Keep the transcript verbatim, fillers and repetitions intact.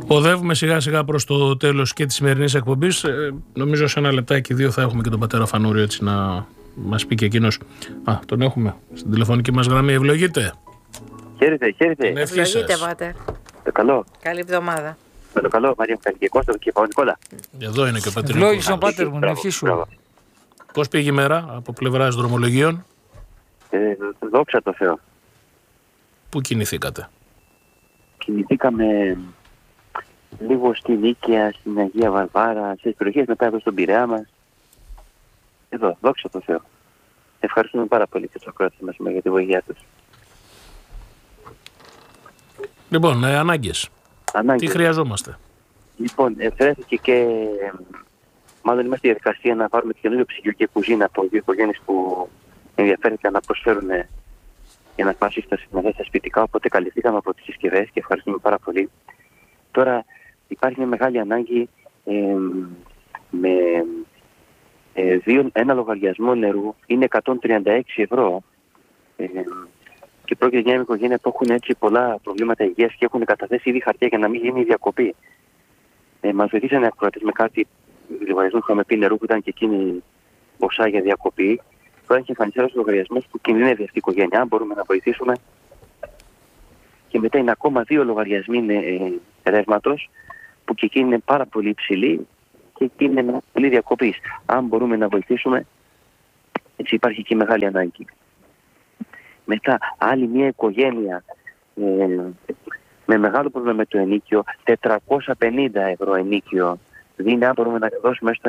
Οδεύουμε σιγά σιγά προς το τέλος και της σημερινής εκπομπής. Ε, νομίζω σε ένα λεπτάκι δύο θα έχουμε και τον πατέρα Φανούρη, έτσι να μας πει και εκείνος. Α, τον έχουμε στην τηλεφωνική μας γραμμή. Ευλογείτε. Χαίρετε, χαίρετε. Ευλογείτε, πάτερ. Το καλό. Καλή εβδομάδα. Με το καλό, Μαρία Μιχάλη και Κώστα και Παπα-Νικόλα. Εδώ είναι και ο πατέρ. Ευλόγησε ο πάτερ μου, ευχή σου. Πώς πήγε η μέρα από πλευράς δρομολογίων? Ε, δόξα τω Θεώ. Πού κινηθήκατε? Κινηθήκαμε λίγο στην Νίκαια, στην Αγία Βαρβάρα, σε περιοχές μετά εδώ στον Πειραιά μας. Εδώ, δόξα τω Θεώ. Ευχαριστούμε πάρα πολύ και τους ακροατές μας για τη βοήθεια τους. Λοιπόν, ε, ανάγκες. Ανάγκες. Τι χρειαζόμαστε? Λοιπόν, εφρέθηκε και μάλλον είμαστε στη διαδικασία να πάρουμε καινούριο ψυγείο και κουζίνα από δύο οικογένειες που ενδιαφέρθηκαν να προσφέρουν για να σπάσει στα συμμετέχεια σπιτικά, οπότε καλυφθήκαμε από τις συσκευές και ευχαριστούμε πάρα πολύ. Τώρα υπάρχει μια μεγάλη ανάγκη ε, με ε, δύο, ένα λογαριασμό νερού, είναι εκατόν τριάντα έξι ευρώ ε, και πρόκειται για μια οικογένεια που έχουν έτσι πολλά προβλήματα υγείας και έχουν καταθέσει ήδη χαρτιά για να μην γίνει η διακοπή. Ε, μας βοηθήσανε οι ακροατές με κάτι λογαριασμό που είχαμε πει νερού που ήταν και εκείνη ποσά για διακοπή. Τώρα έχει εμφανιστεί ένας λογαριασμός που κινδυνεύει αυτή η οικογένεια, αν μπορούμε να βοηθήσουμε. Και μετά είναι ακόμα δύο λογαριασμοί ε, ρεύματος, που και εκείνοι είναι πάρα πολύ υψηλοί και εκείνοι είναι πολύ διακοπής. Αν μπορούμε να βοηθήσουμε, έτσι υπάρχει και μεγάλη ανάγκη. Μετά άλλη μια οικογένεια ε, με μεγάλο πρόβλημα με το ενίκιο, τετρακόσια πενήντα ευρώ ενίκιο δίνει, αν μπορούμε να δώσουμε έστω